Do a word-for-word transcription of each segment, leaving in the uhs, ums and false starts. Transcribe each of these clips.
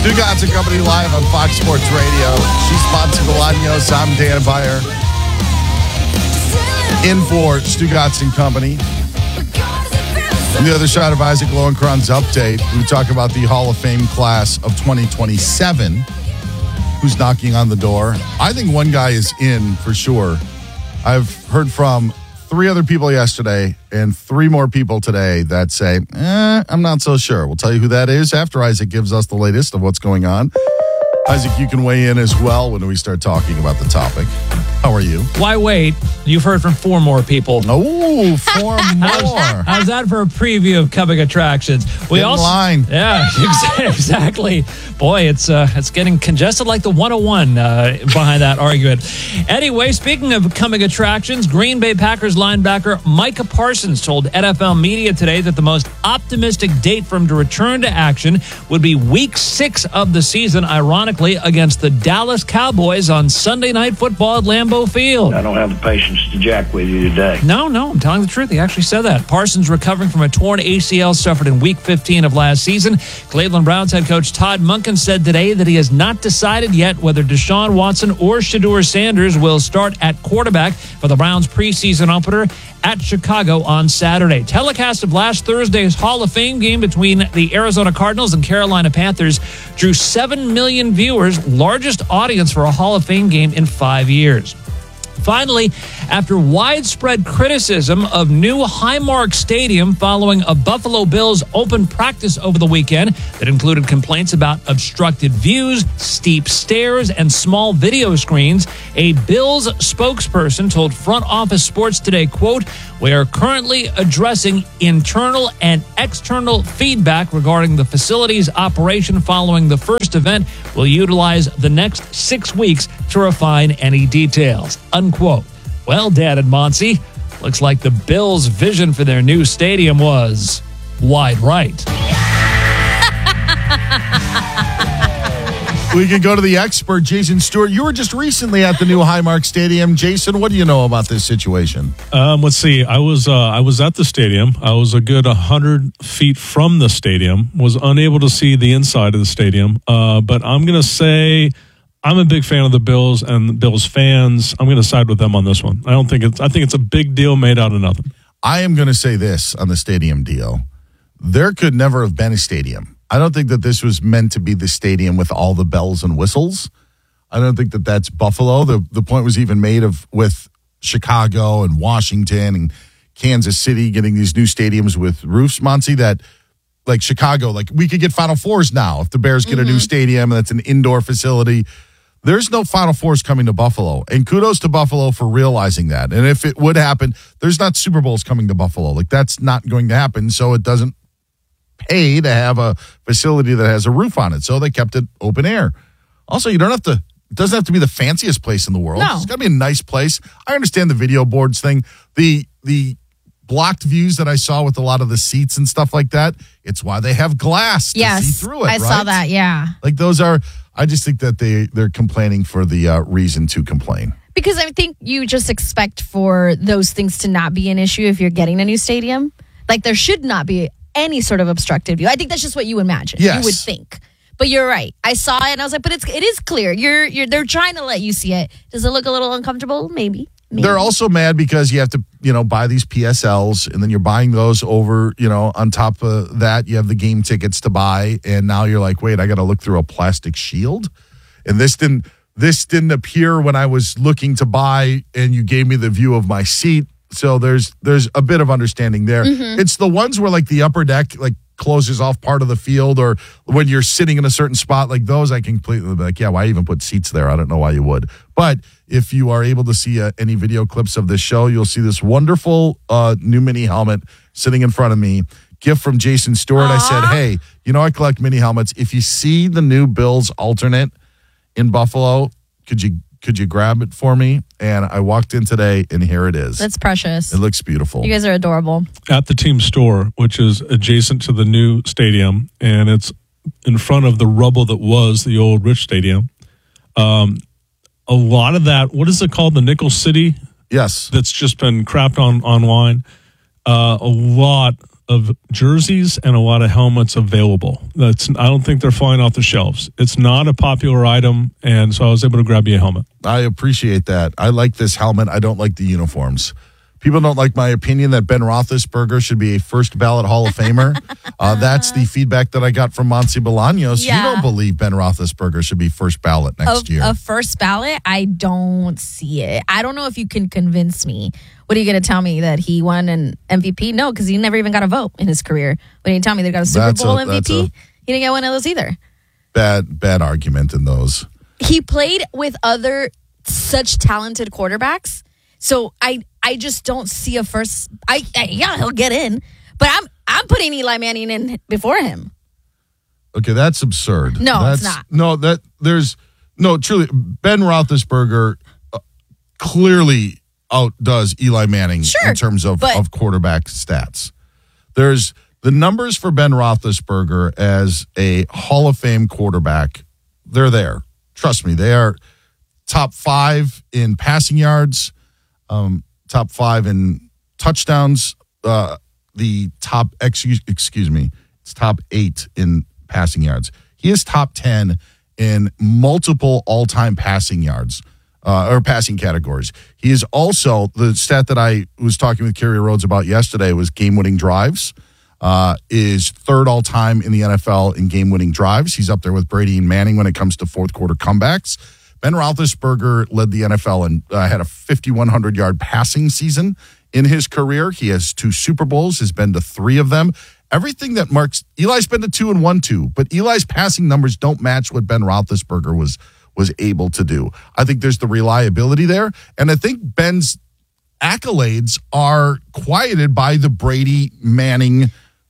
Stugotz and Company live on Fox Sports Radio. She's Monty Bolaños. I'm Dan Beyer. In for Stugotz and Company. On the other side of Isaac Lowenkron's update, we talk about the Hall of Fame class of twenty twenty-seven. Who's knocking on the door? I think one guy is in for sure. I've heard from three other people yesterday and three more people today that say, eh, I'm not so sure. We'll tell you who that is after Isaac gives us the latest of what's going on. Isaac, you can weigh in as well when we start talking about the topic. How are you? Why wait? You've heard from four more people. Oh, four more. How's that for a preview of coming attractions? We Get in also, line. Yeah, exactly. Boy, it's uh, it's getting congested like the one oh one uh, behind that argument. Anyway, speaking of coming attractions, Green Bay Packers linebacker Micah Parsons told N F L media today that the most optimistic date for him to return to action would be week six of the season, ironically, against the Dallas Cowboys on Sunday Night Football at Lambeau Field. I don't have the patience to jack with you today. No, no, I'm telling the truth. He actually said that. Parsons recovering from a torn A C L suffered in week fifteen of last season. Cleveland Browns head coach Todd Monken said today that he has not decided yet whether Deshaun Watson or Shedeur Sanders will start at quarterback for the Browns preseason opener at Chicago on Saturday. Telecast of last Thursday's Hall of Fame game between the Arizona Cardinals and Carolina Panthers drew seven million viewers, largest audience for a Hall of Fame game in five years. Finally, after widespread criticism of new Highmark Stadium following a Buffalo Bills open practice over the weekend that included complaints about obstructed views, steep stairs, and small video screens, a Bills spokesperson told Front Office Sports Today, quote, "We are currently addressing internal and external feedback regarding the facility's operation following the first event. We'll utilize the next six weeks to refine any details," unquote. Well, Dad and Monty, looks like the Bills' vision for their new stadium was wide right. We could go to the expert, Jason Stewart. You were just recently at the new Highmark Stadium. Jason, what do you know about this situation? Um, let's see. I was uh, I was at the stadium. I was a good one hundred feet from the stadium. Was unable to see the inside of the stadium. Uh, but I'm going to say I'm a big fan of the Bills and the Bills fans. I'm going to side with them on this one. I don't think it's. I think it's a big deal made out of nothing. I am going to say this on the stadium deal. There could never have been a stadium. I don't think that this was meant to be the stadium with all the bells and whistles. I don't think that that's Buffalo. The the point was even made of with Chicago and Washington and Kansas City getting these new stadiums with roofs, Monty, that like Chicago, like we could get Final Fours now if the Bears get mm-hmm. a new stadium and that's an indoor facility. There's no Final Fours coming to Buffalo. And kudos to Buffalo for realizing that. And if it would happen, there's not Super Bowls coming to Buffalo. Like that's not going to happen. So it doesn't pay to have a facility that has a roof on it. So they kept it open air. Also, you don't have to, it doesn't have to be the fanciest place in the world. No. It's got to be a nice place. I understand the video boards thing. The, the blocked views that I saw with a lot of the seats and stuff like that, it's why they have glass to yes, see through it, I right? saw that, yeah. Like those are, I just think that they, they're complaining for the uh, reason to complain. Because I think you just expect for those things to not be an issue if you're getting a new stadium. Like there should not be any sort of obstructed view. I think that's just what you imagine. Yes. You would think. But you're right. I saw it and I was like, but it's it is clear. You're you're they're trying to let you see it. Does it look a little uncomfortable? Maybe. Maybe. They're also mad because you have to, you know, buy these P S Ls and then you're buying those over, you know, on top of that, you have the game tickets to buy. And now you're like, wait, I got to look through a plastic shield. And this didn't, this didn't appear when I was looking to buy and you gave me the view of my seat. So there's, there's a bit of understanding there. Mm-hmm. It's the ones where like the upper deck, like closes off part of the field or when you're sitting in a certain spot like those, I completely be like, yeah, why even put seats there? I don't know why you would. But if you are able to see uh, any video clips of this show, you'll see this wonderful uh, new mini helmet sitting in front of me. Gift from Jason Stewart. Aww. I said, hey, you know I collect mini helmets. If you see the new Bills alternate in Buffalo, could you could you grab it for me? And I walked in today, and here it is. That's precious. It looks beautiful. You guys are adorable. At the team store, which is adjacent to the new stadium, and it's in front of the rubble that was the old Rich Stadium. Um, a lot of that, what is it called? The Nickel City? Yes. That's just been crapped on online. Uh, a lot of jerseys and a lot of helmets available. That's I don't think they're flying off the shelves. It's not a popular item, and so I was able to grab you a helmet. I appreciate that. I like this helmet. I don't like the uniforms. People don't like my opinion that Ben Roethlisberger should be a first ballot Hall of Famer. Uh, that's the feedback that I got from Monty Bolaños. Yeah. You don't believe Ben Roethlisberger should be first ballot next a, year. A first ballot? I don't see it. I don't know if you can convince me. What are you going to tell me, that he won an M V P? No, because he never even got a vote in his career. What are you telling me? They got a Super That's Bowl a- M V P? that's a- He didn't get one of those either. Bad, bad argument in those. He played with other such talented quarterbacks. So I I just don't see a first. I, I yeah, he'll get in, but I'm I'm putting Eli Manning in before him. Okay, that's absurd. No, that's, it's not. No, that there's no truly. Ben Roethlisberger uh, clearly outdoes Eli Manning Sure, in terms of, but- of quarterback stats. There's the numbers for Ben Roethlisberger as a Hall of Fame quarterback. They're there. Trust me, they are top five in passing yards, um, top five in touchdowns. Uh, the top excuse excuse me, it's top eight in passing yards. He is top ten in multiple all-time passing yards uh, or passing categories. He is also the stat that I was talking with Kerry Rhodes about yesterday was game-winning drives. Uh, is third all-time in the N F L in game-winning drives. He's up there with Brady and Manning when it comes to fourth-quarter comebacks. Ben Roethlisberger led the N F L and uh, had a fifty-one hundred yard passing season in his career. He has two Super Bowls, has been to three of them. Everything that marks Eli's been to two and one two, but Eli's passing numbers don't match what Ben Roethlisberger was was able to do. I think there's the reliability there, and I think Ben's accolades are quieted by the Brady Manning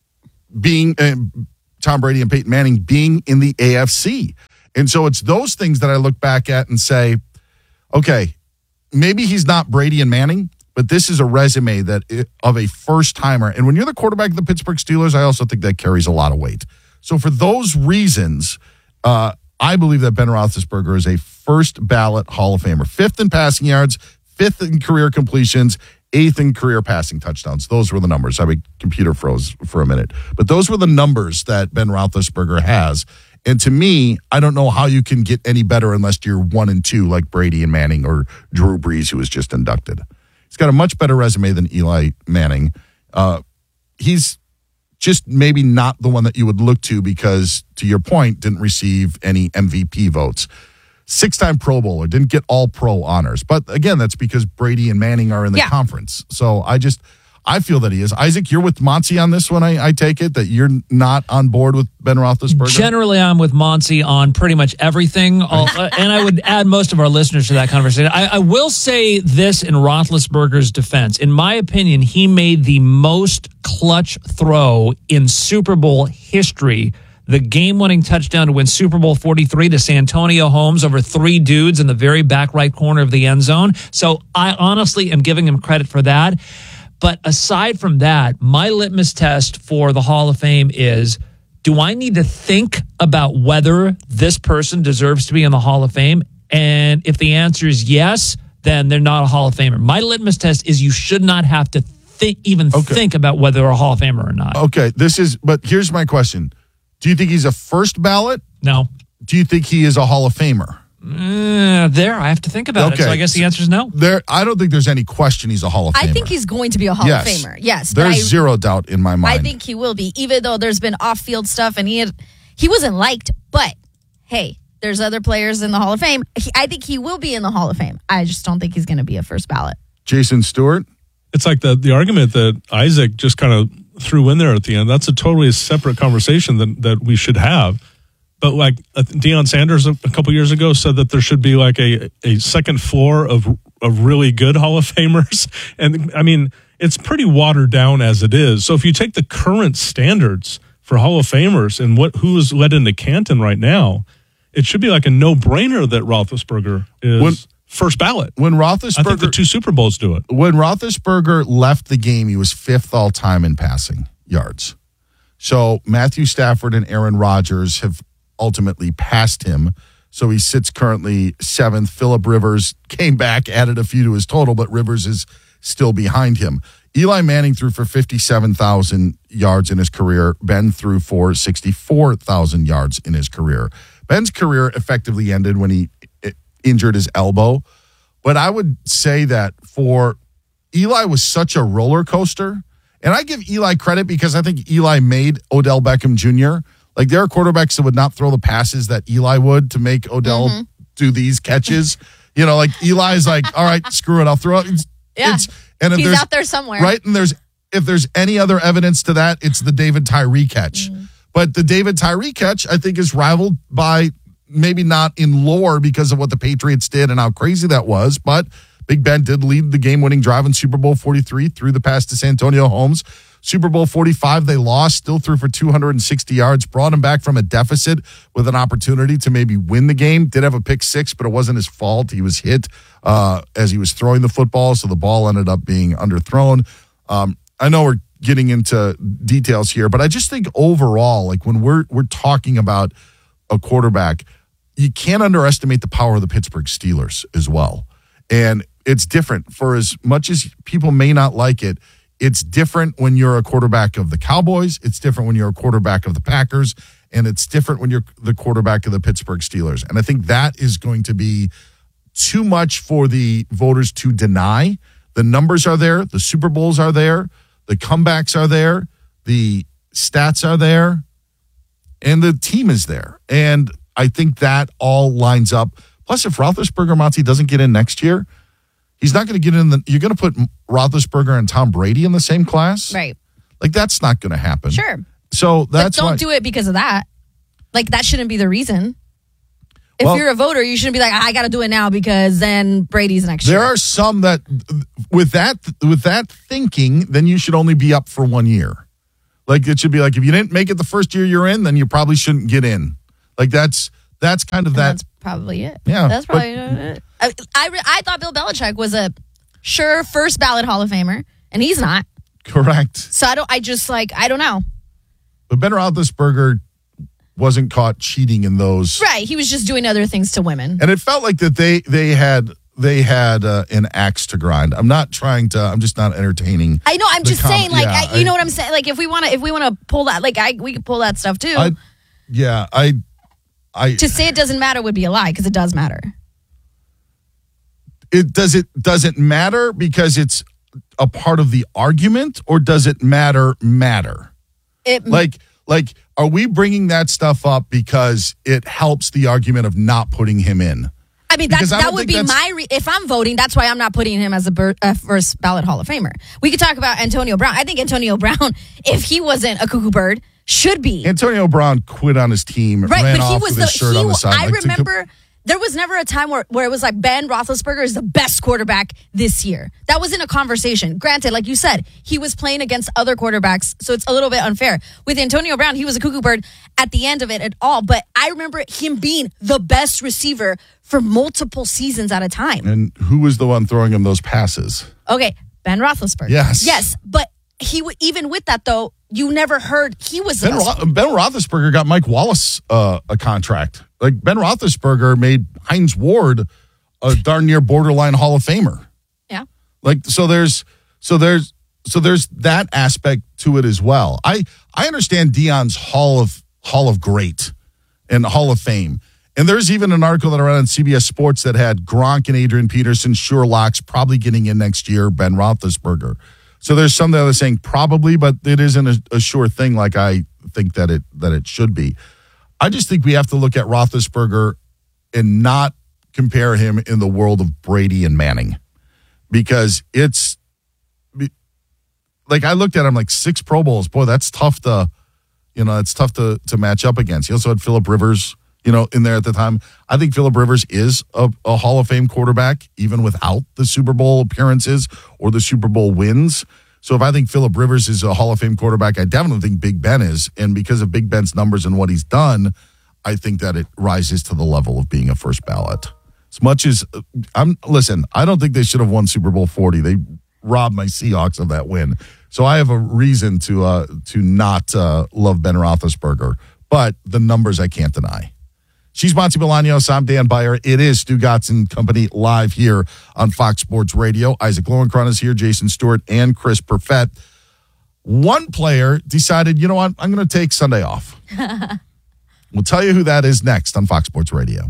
being uh, Tom Brady and Peyton Manning being in the A F C. And so it's those things that I look back at and say, okay, maybe he's not Brady and Manning, but this is a resume that it, of a first timer. And when you're the quarterback of the Pittsburgh Steelers, I also think that carries a lot of weight. So for those reasons, uh, I believe that Ben Roethlisberger is a first ballot Hall of Famer. Fifth in passing yards, fifth in career completions, eighth in career passing touchdowns. Those were the numbers. My computer froze for a minute. But those were the numbers that Ben Roethlisberger has. And to me, I don't know how you can get any better unless you're one and two like Brady and Manning or Drew Brees, who was just inducted. He's got a much better resume than Eli Manning. Uh, he's just maybe not the one that you would look to because, to your point, didn't receive any M V P votes. Six-time Pro Bowler, didn't get all pro honors. But again, that's because Brady and Manning are in the Yeah. conference. So I just, I feel that he is. Isaac, you're with Monty on this one, I, I take it, that you're not on board with Ben Roethlisberger? Generally, I'm with Monty on pretty much everything, I'll, uh, and I would add most of our listeners to that conversation. I, I will say this in Roethlisberger's defense. In my opinion, he made the most clutch throw in Super Bowl history. The game-winning touchdown to win Super Bowl forty-three to Santonio Holmes over three dudes in the very back right corner of the end zone. So I honestly am giving him credit for that. But aside from that, my litmus test for the Hall of Fame is, do I need to think about whether this person deserves to be in the Hall of Fame? And if the answer is yes, then they're not a Hall of Famer. My litmus test is you should not have to think, even Okay. think about whether they're a Hall of Famer or not. Okay, this is, but here's my question. Do you think he's a first ballot? No. Do you think he is a Hall of Famer? Uh, there, I have to think about it. So Okay. I guess the answer is no. There, I don't think there's any question he's a Hall of Famer. I think he's going to be a Hall Yes. of Famer. Yes, but There's I, zero doubt in my mind. I think he will be, even though there's been off-field stuff and he had, he wasn't liked. But hey, there's other players in the Hall of Fame. He, I think he will be in the Hall of Fame. I just don't think he's going to be a first ballot. Jason Stewart? It's like the the argument that Isaac just kind of threw in there at the end. That's a totally separate conversation that, that we should have. But like uh, Deion Sanders a, a couple years ago said that there should be like a, a second floor of of really good Hall of Famers. And I mean, it's pretty watered down as it is. So if you take the current standards for Hall of Famers and what who is led into Canton right now, it should be like a no-brainer that Roethlisberger is When- first ballot. When I think the Roethlisberger, two Super Bowls do it. when Roethlisberger left the game, he was fifth all time in passing yards. So Matthew Stafford and Aaron Rodgers have ultimately passed him. So he sits currently seventh. Phillip Rivers came back, added a few to his total, but Rivers is still behind him. Eli Manning threw for fifty-seven thousand yards in his career. Ben threw for sixty-four thousand yards in his career. Ben's career effectively ended when he injured his elbow. But I would say that for Eli was such a roller coaster. And I give Eli credit because I think Eli made Odell Beckham Junior Like there are quarterbacks that would not throw the passes that Eli would to make Odell mm-hmm. do these catches. You know, like Eli's like, all right, screw it. I'll throw it. It's, yeah. It's, and if He's there's, out there somewhere. Right. And there's, if there's any other evidence to that, it's the David Tyree catch. Mm. But the David Tyree catch, I think, is rivaled by maybe not in lore because of what the Patriots did and how crazy that was. But Big Ben did lead the game-winning drive in Super Bowl forty-three, threw the pass to Santonio Holmes. Super Bowl forty-five, they lost, still threw for two hundred sixty yards, brought him back from a deficit with an opportunity to maybe win the game. Did have a pick six, but it wasn't his fault. He was hit uh, as he was throwing the football, so the ball ended up being underthrown. Um, I know we're getting into details here, but I just think overall, like when we're we're talking about a quarterback, you can't underestimate the power of the Pittsburgh Steelers as well. And it's different. For as much as people may not like it, it's different when you're a quarterback of the Cowboys. It's different when you're a quarterback of the Packers. And it's different when you're the quarterback of the Pittsburgh Steelers. And I think that is going to be too much for the voters to deny. The numbers are there. The Super Bowls are there. The comebacks are there. The stats are there. And the team is there. And I think that all lines up. Plus, if Roethlisberger, Monty, doesn't get in next year, he's not going to get in. The, you're going to put Roethlisberger and Tom Brady in the same class? Right. Like, that's not going to happen. Sure. So that's But don't why, do it because of that. Like, that shouldn't be the reason. If well, you're a voter, you shouldn't be like, I got to do it now because then Brady's next there year. There are some that, with that, with that thinking, then you should only be up for one year. Like, it should be like, if you didn't make it the first year you're in, then you probably shouldn't get in. Like, that's that's kind of and that. That's probably it. Yeah. That's probably but, it. I, I, I thought Bill Belichick was a sure first ballot Hall of Famer, and he's not. Correct. So I don't, I just like, I don't know. But Ben Roethlisberger wasn't caught cheating in those. Right. He was just doing other things to women. And it felt like that they, they had, they had uh, an axe to grind. I'm not trying to, I'm just not entertaining. I know. I'm just com- saying, like, yeah, I, you I, know what I'm saying? Like, if we want to, if we want to pull that, like, I, we could pull that stuff too. I, yeah. I, I. To say it doesn't matter would be a lie because it does matter. It does it, does it matter because it's a part of the argument, or does it matter, matter? It, like, like, are we bringing that stuff up because it helps the argument of not putting him in? I mean, that's, that would be my, re- if I'm voting, that's why I'm not putting him as a ber- uh, first ballot Hall of Famer. We could talk about Antonio Brown. I think Antonio Brown, if he wasn't a cuckoo bird, should be. Antonio Brown quit on his team, right, ran but he off was with the, his shirt he, on the side. I like remember to, there was never a time where, where it was like Ben Roethlisberger is the best quarterback this year. That wasn't a conversation. Granted, like you said, he was playing against other quarterbacks, so it's a little bit unfair. With Antonio Brown, he was a cuckoo bird at the end of it at all, but I remember him being the best receiver for multiple seasons at a time. And who was the one throwing him those passes? Okay, Ben Roethlisberger. Yes. Yes, but he w- even with that, though, you never heard he was the Ben, best. Ro- Ben Roethlisberger got Mike Wallace uh, a contract. Like, Ben Roethlisberger made Hines Ward a darn near borderline Hall of Famer. Yeah. Like, so there's, so there's, so there's that aspect to it as well. I, I understand Deion's Hall of, Hall of Great and Hall of Fame. And there's even an article that I read on C B S Sports that had Gronk and Adrian Peterson, sure locks, probably getting in next year, Ben Roethlisberger. So there's some that are saying probably, but it isn't a, a sure thing like I think that it that it should be. I just think we have to look at Roethlisberger and not compare him in the world of Brady and Manning, because it's like I looked at him like six Pro Bowls. Boy, that's tough to, you know, it's tough to to match up against. He also had Phillip Rivers, you know, in there at the time. I think Phillip Rivers is a, a Hall of Fame quarterback, even without the Super Bowl appearances or the Super Bowl wins. So if I think Phillip Rivers is a Hall of Fame quarterback, I definitely think Big Ben is. And because of Big Ben's numbers and what he's done, I think that it rises to the level of being a first ballot. As much as, I'm listen, I don't think they should have won Super Bowl forty. They robbed my Seahawks of that win. So I have a reason to uh, to not uh, love Ben Roethlisberger. But the numbers I can't deny. She's Monty Bolaños. I'm Dan Beyer. It is Stu Gatz and Company live here on Fox Sports Radio. Isaac Lowenkron is here, Jason Stewart, and Chris Perfett. One player decided, you know what, I'm going to take Sunday off. We'll tell you who that is next on Fox Sports Radio.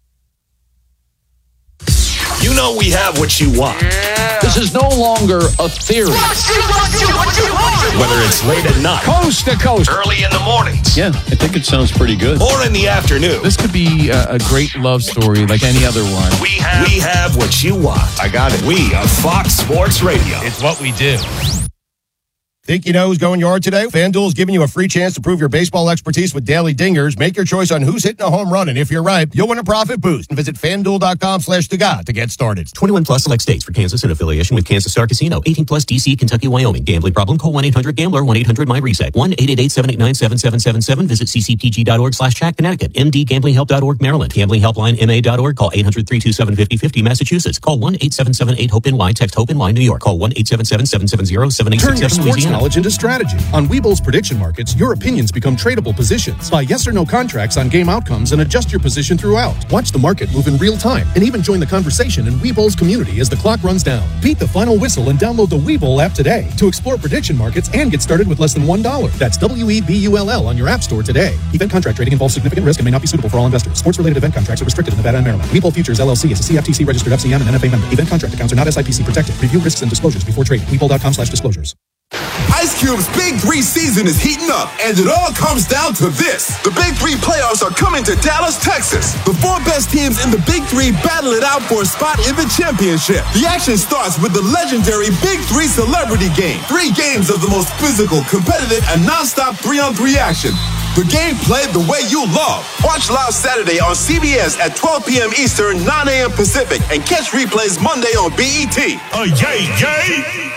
You know we have what you want. Yeah. This is no longer a theory. What you, what you, what you want. Whether it's late at night, coast to coast, early in the mornings. Yeah, I think it sounds pretty good. Or in the afternoon. This could be a, a great love story like any other one. We have, we have what you want. I got it. We are Fox Sports Radio. It's what we do. Think you know who's going yard today? FanDuel is giving you a free chance to prove your baseball expertise with daily dingers. Make your choice on who's hitting a home run, and if you're right, you'll win a profit boost. And visit FanDuel.com slash Tugat to get started. twenty-one plus select states for Kansas in affiliation with Kansas Star Casino. eighteen plus D C, Kentucky, Wyoming. Gambling problem? Call one eight hundred gambler, one eight hundred my reset. one eight eight eight, seven eight nine, seven seven seven seven. Visit ccpg.org slash chat Connecticut. M D gambling help dot org Maryland. Gambling helpline M A dot org. Call eight hundred, three two seven, five oh five oh Massachusetts. Call one eight seven seven eight hope N Y. Text HOPE N Y New York. Call one eight seven seven, seven seven zero, seven eight six seven Turn your sports Louisiana. knowledge into strategy. On Webull's prediction markets, your opinions become tradable positions. Buy yes or no contracts on game outcomes and adjust your position throughout. Watch the market move in real time and even join the conversation in Webull's community as the clock runs down. Beat the final whistle and download the Webull app today to explore prediction markets and get started with less than one dollar. That's W E B U L L on your app store today. Event contract trading involves significant risk and may not be suitable for all investors. Sports-related event contracts are restricted in Nevada and Maryland. Webull Futures L L C is a C F T C-registered F C M and N F A member. Event contract accounts are not S I P C protected. Review risks and disclosures before trading. Webull.com slash disclosures. Ice Cube's Big Three season is heating up, and it all comes down to this. The Big Three playoffs are coming to Dallas, Texas. The four best teams in the Big Three battle it out for a spot in the championship. The action starts with the legendary Big Three Celebrity Game. Three games of the most physical, competitive, and nonstop three-on-three action. The game played the way you love. Watch live Saturday on C B S at twelve p.m. Eastern, nine a.m. Pacific, and catch replays Monday on B E T. Oh, yay, yay!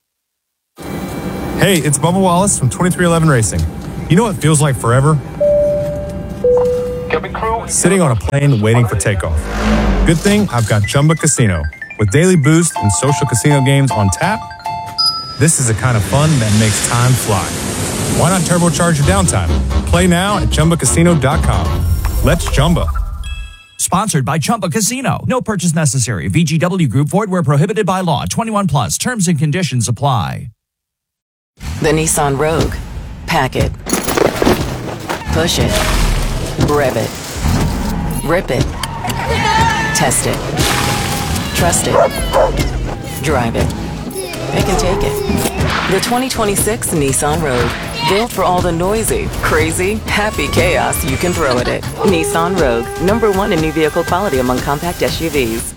Hey, it's Bubba Wallace from twenty-three eleven Racing. You know what feels like forever? Sitting on a plane waiting for takeoff. Good thing I've got Chumba Casino. With daily boost and social casino games on tap, this is the kind of fun that makes time fly. Why not turbocharge your downtime? Play now at Chumba Casino dot com. Let's Chumba. Sponsored by Chumba Casino. No purchase necessary. V G W Group. Void where prohibited by law. twenty-one plus. Terms and conditions apply. The Nissan Rogue. Pack it. Push it. Rev it. Rip it. Test it. Trust it. Drive it. Pick and take it. The twenty twenty-six Nissan Rogue. Built for all the noisy, crazy, happy chaos you can throw at it. Nissan Rogue. Number one in new vehicle quality among compact S U Vs.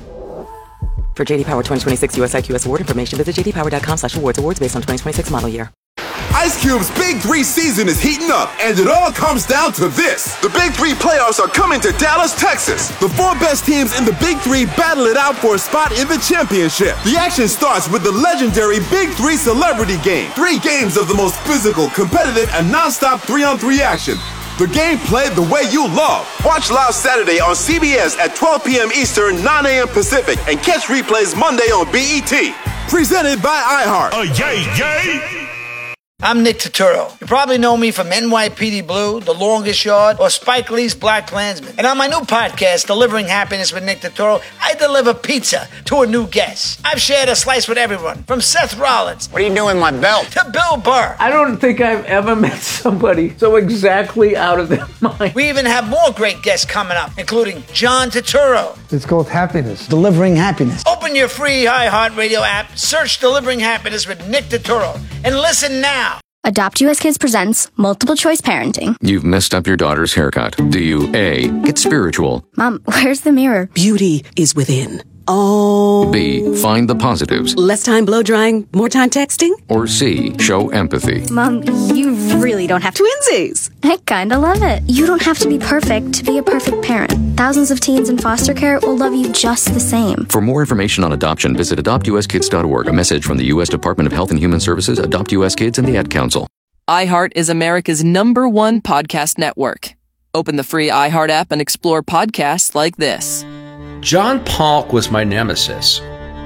For J D Power twenty twenty-six U S I Q S award information, visit j d power dot com slash awards. Awards based on twenty twenty-six model year. Ice Cube's Big Three season is heating up, and it all comes down to this. The Big Three playoffs are coming to Dallas, Texas. The four best teams in the Big Three battle it out for a spot in the championship. The action starts with the legendary Big Three Celebrity Game. Three games of the most physical, competitive, and nonstop three-on-three action. The game played the way you love. Watch live Saturday on C B S at twelve p.m. Eastern, nine a.m. Pacific, and catch replays Monday on B E T. Presented by iHeart. Oh, yay, yay! I'm Nick Turturro. You probably know me from N Y P D Blue, The Longest Yard, or Spike Lee's Black Klansman. And on my new podcast, Delivering Happiness with Nick Turturro, I deliver pizza to a new guest. I've shared a slice with everyone, from Seth Rollins. What are you doing with my belt? To Bill Burr. I don't think I've ever met somebody so exactly out of their mind. We even have more great guests coming up, including John Turturro. It's called Happiness. Delivering Happiness. Open your free iHeartRadio app, search Delivering Happiness with Nick Turturro, and listen now. Adopt U S Kids presents Multiple Choice Parenting. You've messed up your daughter's haircut. Do you A, get spiritual? Mom, where's the mirror? Beauty is within. Oh. B, find the positives. Less time blow drying, more time texting? Or C, show empathy. Mom, you really don't have to. Twinsies. I kinda love it. You don't have to be perfect to be a perfect parent. Thousands of teens in foster care will love you just the same. For more information on adoption, visit adopt u s kids dot org. A message from the U S Department of Health and Human Services, Adopt U S Kids, and the Ad Council. iHeart is America's number one podcast network. Open the free iHeart app and explore podcasts like this. John Polk was my nemesis.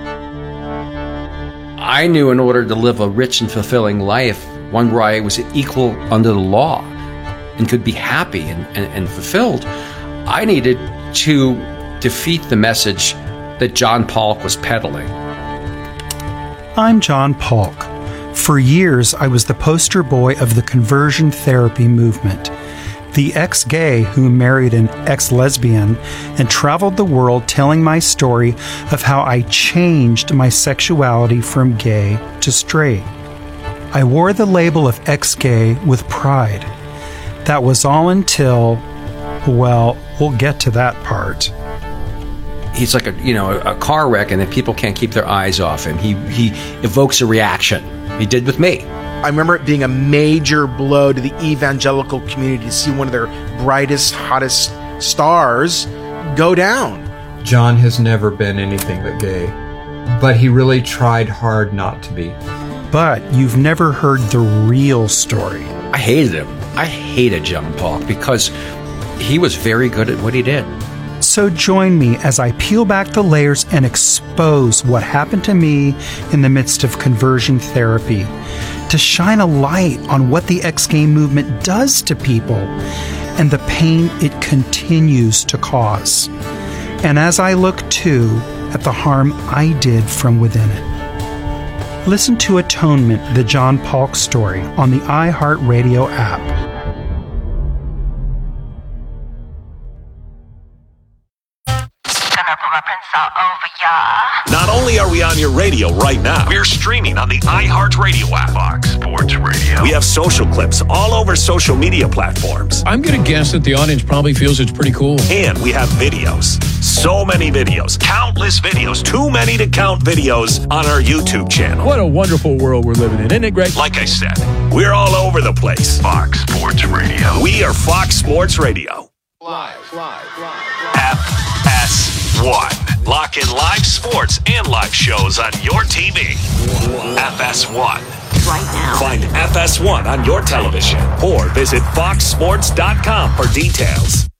I knew in order to live a rich and fulfilling life, one where I was equal under the law and could be happy and, and, and fulfilled, I needed to defeat the message that John Polk was peddling. I'm John Polk. For years, I was the poster boy of the conversion therapy movement. The ex-gay who married an ex-lesbian and traveled the world telling my story of how I changed my sexuality from gay to straight. I wore the label of ex-gay with pride. That was all until, well, we'll get to that part. He's like a, you know, a car wreck, and then people can't keep their eyes off him. He he evokes a reaction. He did with me. I remember it being a major blow to the evangelical community to see one of their brightest, hottest stars go down. John has never been anything but gay, but he really tried hard not to be. But you've never heard the real story. I hated him. I hated John Polk because he was very good at what he did. So join me as I peel back the layers and expose what happened to me in the midst of conversion therapy, to shine a light on what the ex-gay movement does to people and the pain it continues to cause. And as I look too at the harm I did from within it. Listen to Atonement, the John Polk story on the iHeartRadio app. Not only are we on your radio right now, we're streaming on the iHeartRadio app. Fox Sports Radio. We have social clips all over social media platforms. I'm going to guess that the audience probably feels it's pretty cool. And we have videos. So many videos. Countless videos. Too many to count videos on our YouTube channel. What a wonderful world we're living in. Isn't it great? Like I said, we're all over the place. Fox Sports Radio. We are Fox Sports Radio. Live, live, live, F S one. Lock in live sports and live shows on your T V. F S one. Right now. Find F S one on your television or visit fox sports dot com for details.